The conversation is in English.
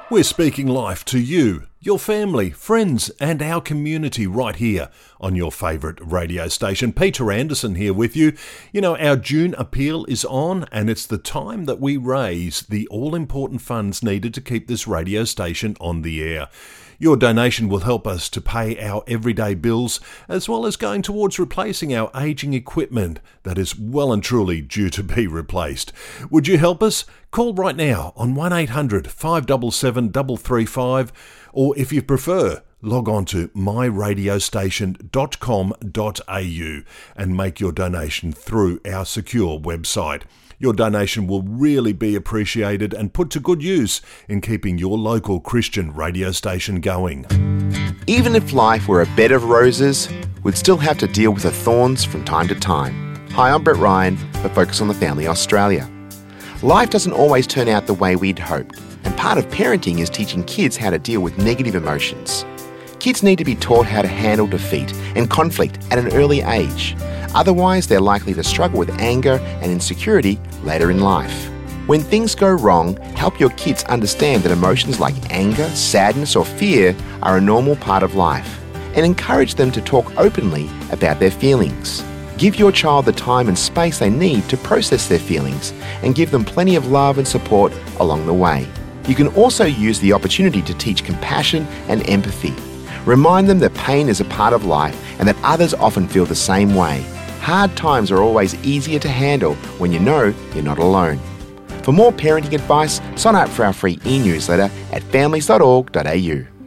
We're speaking life to you, your family, friends and our community right here on your favourite radio station. Peter Anderson here with you. You know, our June appeal is on and it's the time that we raise the all-important funds needed to keep this radio station on the air. Your donation will help us to pay our everyday bills as well as going towards replacing our ageing equipment that is well and truly due to be replaced. Would you help us? Call right now on 1800 577 335 or if you prefer, log on to myradiostation.com.au and make your donation through our secure website. Your donation will really be appreciated and put to good use in keeping your local Christian radio station going. Even if life were a bed of roses, we'd still have to deal with the thorns from time to time. Hi, I'm Brett Ryan for Focus on the Family Australia. Life doesn't always turn out the way we'd hoped, and part of parenting is teaching kids how to deal with negative emotions. Kids need to be taught how to handle defeat and conflict at an early age. Otherwise, they're likely to struggle with anger and insecurity later in life. When things go wrong, help your kids understand that emotions like anger, sadness, or fear are a normal part of life, and encourage them to talk openly about their feelings. Give your child the time and space they need to process their feelings, and give them plenty of love and support along the way. You can also use the opportunity to teach compassion and empathy. Remind them that pain is a part of life and that others often feel the same way. Hard times are always easier to handle when you know you're not alone. For more parenting advice, sign up for our free e-newsletter at families.org.au.